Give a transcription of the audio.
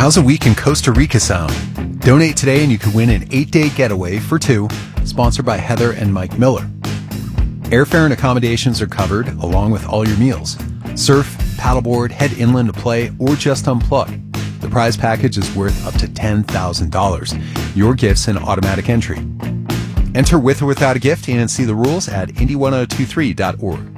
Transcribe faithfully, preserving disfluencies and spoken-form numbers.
How's a week in Costa Rica sound? Donate today and you could win an eight-day getaway for two, sponsored by Heather and Mike Miller. Airfare and accommodations are covered, along with all your meals. Surf, paddleboard, head inland to play, or just unplug. The prize package is worth up to ten thousand dollars. Your gifts and automatic entry. Enter with or without a gift and see the rules at indy ten twenty-three dot org.